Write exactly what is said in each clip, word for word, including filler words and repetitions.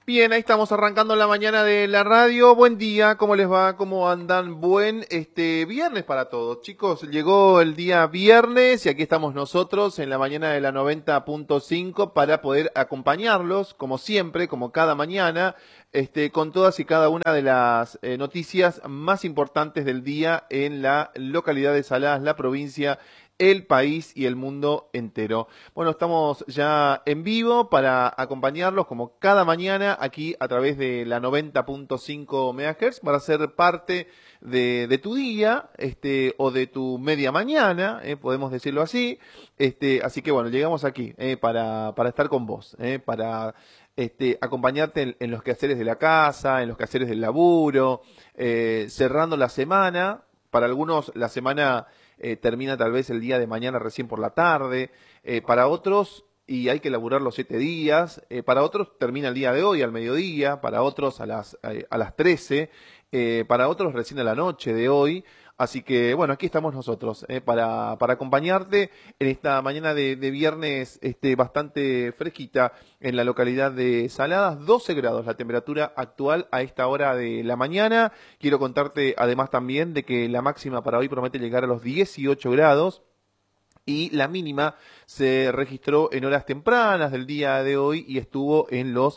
Bien, ahí estamos arrancando la mañana de la radio. Buen día, ¿cómo les va? ¿Cómo andan? Buen este viernes para todos. Chicos, llegó el día viernes y aquí estamos nosotros en la mañana de la noventa punto cinco para poder acompañarlos, como siempre, como cada mañana, este, con todas y cada una de las eh, noticias más importantes del día en la localidad de Saladas, la provincia, el país y el mundo entero. Bueno, estamos ya en vivo para acompañarlos como cada mañana aquí a través de la noventa punto cinco megahertz para ser parte de, de tu día, este, o de tu media mañana, eh, podemos decirlo así. Este, así que bueno, llegamos aquí eh, para, para estar con vos, eh, para este, acompañarte en, en los quehaceres de la casa, en los quehaceres del laburo, eh, cerrando la semana. Para algunos la semana eh, termina tal vez el día de mañana recién por la tarde, eh, para otros, y hay que laburar los siete días, eh, para otros termina el día de hoy al mediodía, para otros a las, eh, a las trece, eh, para otros recién a la noche de hoy. Así que bueno, aquí estamos nosotros eh, para, para acompañarte en esta mañana de, de viernes este, bastante fresquita en la localidad de Saladas, doce grados la temperatura actual a esta hora de la mañana. Quiero contarte además también de que la máxima para hoy promete llegar a los dieciocho grados. Y la mínima se registró en horas tempranas del día de hoy y estuvo en los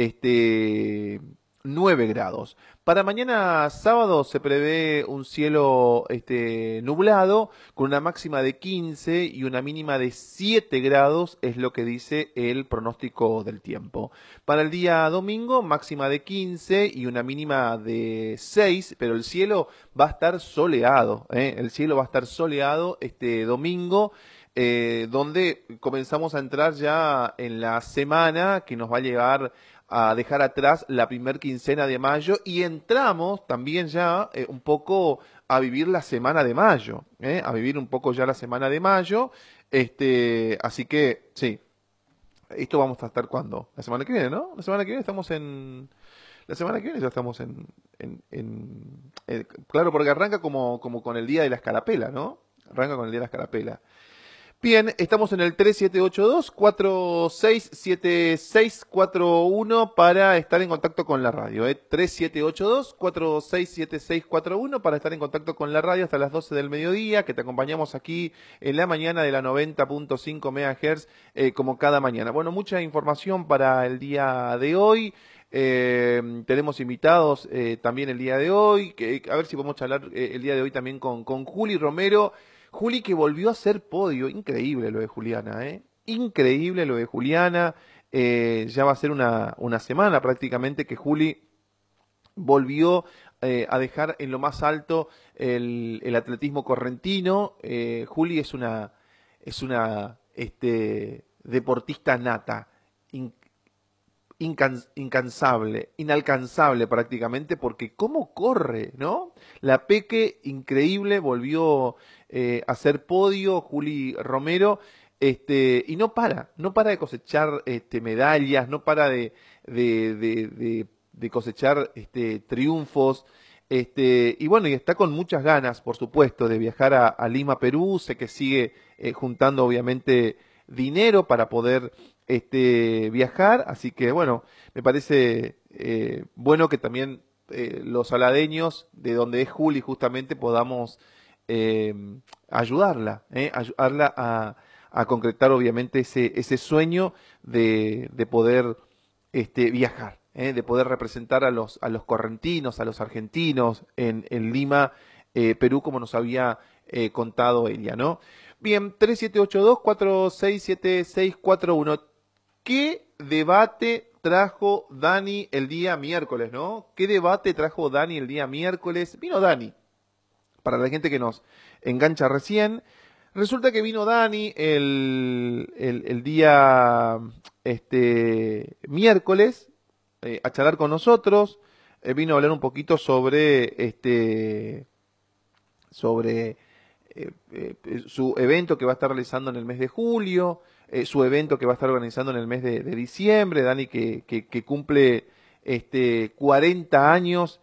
este, nueve grados. Para mañana sábado se prevé un cielo este, nublado con una máxima de quince y una mínima de siete grados, es lo que dice el pronóstico del tiempo. Para el día domingo, máxima de quince y una mínima de seis, pero el cielo va a estar soleado, ¿eh? El cielo va a estar soleado este domingo, eh, donde comenzamos a entrar ya en la semana que nos va a llevar a dejar atrás la primer quincena de mayo y entramos también ya eh, un poco a vivir la semana de mayo, ¿eh? A vivir un poco ya la semana de mayo, este, así que sí, esto vamos a estar cuando, la semana que viene, ¿no? La semana que viene estamos en, la semana que viene ya estamos en, en, en- eh, claro, porque arranca como, como con el día de la escarapela, ¿no? Arranca con el día de la escarapela. Bien, estamos en el tres siete ocho dos, cuatro seis siete seis cuatro uno para estar en contacto con la radio. ¿eh? tres siete ocho dos, cuatro seis siete seis cuatro uno para estar en contacto con la radio hasta las doce del mediodía, que te acompañamos aquí en la mañana de la noventa punto cinco megahertz, eh, como cada mañana. Bueno, mucha información para el día de hoy. Eh, tenemos invitados eh, también el día de hoy, que, a ver si podemos charlar eh, el día de hoy también con, con Juli Romero. Juli que volvió a hacer podio, increíble lo de Juliana, ¿eh? Increíble lo de Juliana, eh, ya va a ser una, una semana prácticamente que Juli volvió eh, a dejar en lo más alto el, el atletismo correntino. Eh, Juli es una, es una este, deportista nata, in- incans- incansable, inalcanzable prácticamente, porque cómo corre, ¿no? La Peque, increíble, volvió eh, a hacer podio, Juli Romero, este, y no para, no para de cosechar este, medallas, no para de, de, de- de- de cosechar este, triunfos. Este, y bueno, y está con muchas ganas, por supuesto, de viajar a, a Lima, Perú. Sé que sigue eh, juntando, obviamente, dinero para poder este, viajar, así que bueno, me parece eh, bueno que también eh, los aladeños, de donde es Juli justamente, podamos eh, ayudarla, eh, ayudarla a, a concretar obviamente ese, ese sueño de, de poder este, viajar, eh, de poder representar a los, a los correntinos, a los argentinos en, en Lima, eh, Perú, como nos había eh, contado ella, ¿no? Bien, tres siete ocho dos, cuatro seis siete seis cuatro uno. ¿Qué debate trajo Dani el día miércoles, no? ¿Qué debate trajo Dani el día miércoles? Vino Dani, para la gente que nos engancha recién. Resulta que vino Dani el, el- el día este, miércoles eh, a charlar con nosotros. Eh, vino a hablar un poquito sobre este sobre eh, eh, su evento que va a estar realizando en el mes de julio, eh, su evento que va a estar organizando en el mes de, de diciembre. Dani que, que, que cumple este, cuarenta años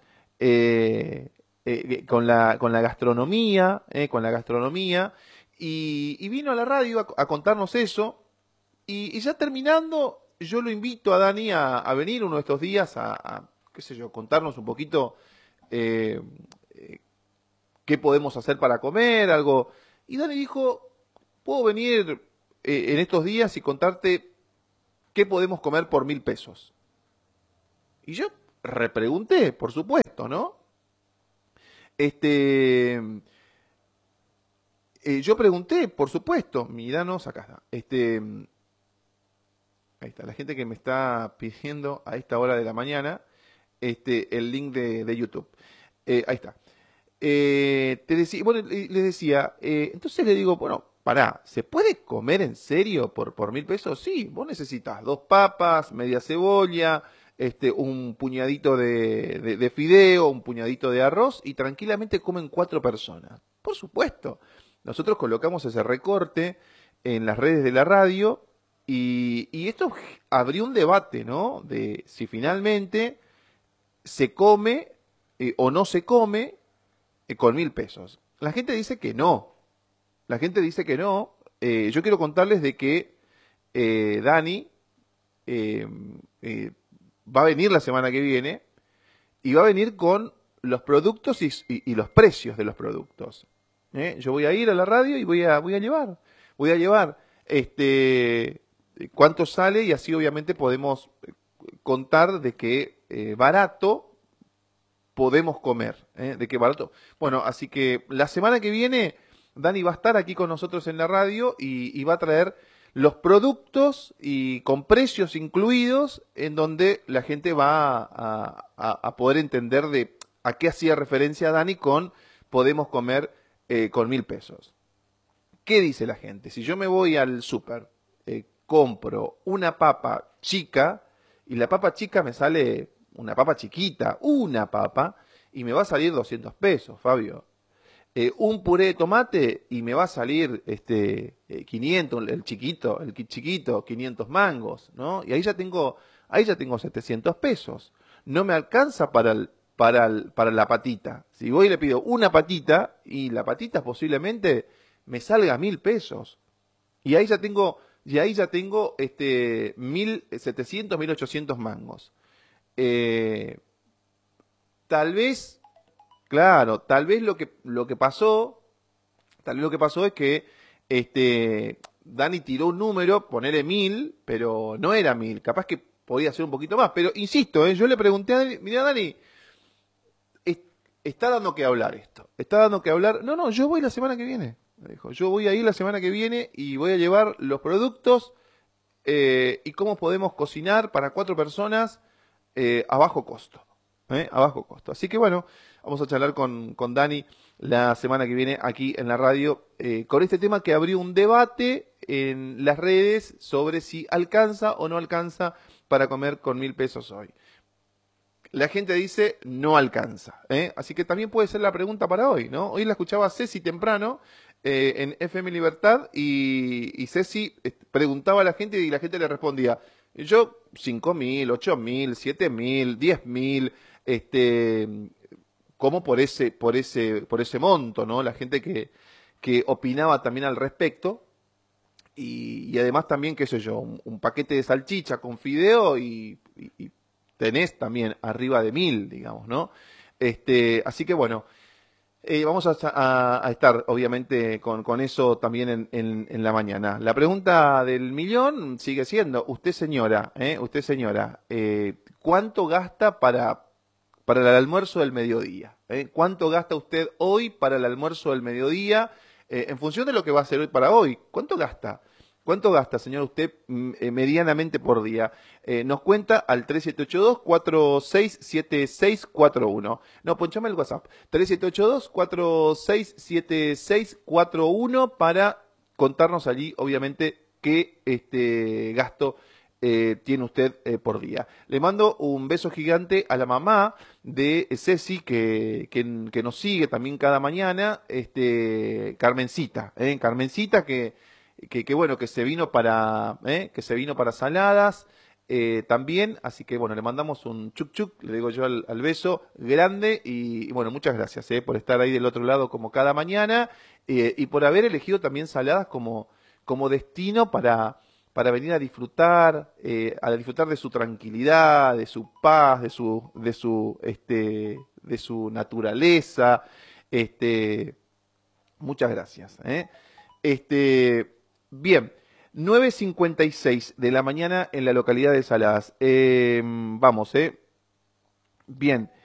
eh, eh, con la, con la gastronomía, eh, con la gastronomía, y, y vino a la radio a, a contarnos eso, y, y ya terminando, yo lo invito a Dani a, a venir uno de estos días a, a, qué sé yo, contarnos un poquito eh, eh, qué podemos hacer para comer, algo. Y Dani dijo, puedo venir eh, en estos días y contarte qué podemos comer por mil pesos. Y yo repregunté, por supuesto, ¿no? Este, eh, yo pregunté, por supuesto, míranos, acá está. Este, ahí está, la gente que me está pidiendo a esta hora de la mañana este, el link de, de YouTube. Eh, ahí está. Eh, te decía, bueno, les decía, eh, entonces le digo, bueno, pará, ¿se puede comer en serio por, por mil pesos? Sí, vos necesitas dos papas, media cebolla, este, un puñadito de, de, de fideo, un puñadito de arroz y tranquilamente comen cuatro personas. Por supuesto, nosotros colocamos ese recorte en las redes de la radio y, y esto abrió un debate, ¿no? De si finalmente se come eh, o no se come eh, con mil pesos. La gente dice que no. La gente dice que no. Eh, yo quiero contarles de que eh, Dani eh, eh, va a venir la semana que viene y va a venir con los productos y, y, y los precios de los productos. ¿Eh? Yo voy a ir a la radio y voy a, voy a llevar. Voy a llevar este cuánto sale y así obviamente podemos contar de que eh, barato podemos comer, ¿eh? De qué barato. Bueno, así que la semana que viene Dani va a estar aquí con nosotros en la radio y, y va a traer los productos y con precios incluidos en donde la gente va a, a, a poder entender de a qué hacía referencia Dani con podemos comer eh, con mil pesos. ¿Qué dice la gente? Si yo me voy al súper, eh, compro una papa chica y la papa chica me sale una papa chiquita, una papa, y me va a salir doscientos pesos, Fabio. Eh, un puré de tomate y me va a salir este eh, quinientos, el chiquito, el chiquito, quinientos mangos, ¿no? Y ahí ya tengo, ahí ya tengo setecientos pesos. No me alcanza para el, para el, para la patita. Si voy y le pido una patita y la patita posiblemente me salga mil pesos. Y ahí ya tengo, y ahí ya tengo este mil setecientos, mil ochocientos mangos. Eh, tal vez, claro, tal vez lo que, lo que pasó, tal vez lo que pasó es que este, Dani tiró un número, ponerle mil, pero no era mil, capaz que podía ser un poquito más, pero insisto, ¿eh? Yo le pregunté a Dani, mira Dani, es, está dando que hablar esto, está dando que hablar, no, no, yo voy la semana que viene, me dijo, yo voy a ir la semana que viene y voy a llevar los productos eh, y cómo podemos cocinar para cuatro personas eh, a bajo costo. ¿Eh? A bajo costo. Así que bueno, vamos a charlar con, con Dani la semana que viene aquí en la radio eh, con este tema que abrió un debate en las redes sobre si alcanza o no alcanza para comer con mil pesos hoy. La gente dice no alcanza, ¿eh? Así que también puede ser la pregunta para hoy, ¿no? Hoy la escuchaba Ceci temprano eh, en F M Libertad y, y Ceci preguntaba a la gente y la gente le respondía, yo cinco mil, ocho mil, siete mil, diez mil, este, como por ese, por ese, por ese monto, ¿no? La gente que, que opinaba también al respecto y, y además también, qué sé yo, un, un paquete de salchicha con fideo y, y, y tenés también arriba de mil, digamos, ¿no? Este, así que bueno, eh, vamos a, a, a estar obviamente con, con eso también en, en, en la mañana. La pregunta del millón sigue siendo, usted señora, ¿eh? Usted señora, eh, ¿cuánto gasta para, para el almuerzo del mediodía? ¿Eh? ¿Cuánto gasta usted hoy para el almuerzo del mediodía? Eh, en función de lo que va a hacer hoy para hoy, ¿cuánto gasta? ¿Cuánto gasta, señor, usted eh, medianamente por día? Eh, nos cuenta al tres siete ocho dos, cuatro seis siete seis cuatro uno. No, ponchame el WhatsApp. tres siete ocho dos, cuatro seis siete seis cuatro uno para contarnos allí, obviamente, qué este, gasto eh, tiene usted eh, por día. Le mando un beso gigante a la mamá de Ceci, que, que, que nos sigue también cada mañana, este, Carmencita, ¿eh? Carmencita que... Que, que bueno, que se vino para, ¿eh? que se vino para saladas eh, también, así que bueno, le mandamos un chuc chuc, le digo yo al, al beso grande y, y bueno, muchas gracias eh, por estar ahí del otro lado como cada mañana eh, y por haber elegido también saladas como, como destino para, para venir a disfrutar, eh, a disfrutar de su tranquilidad, de su paz, de su, de su, este, de su naturaleza. Este, muchas gracias. ¿eh? Este, bien, nueve cincuenta y seis de la mañana en la localidad de Salas. Eh, vamos, ¿eh? Bien.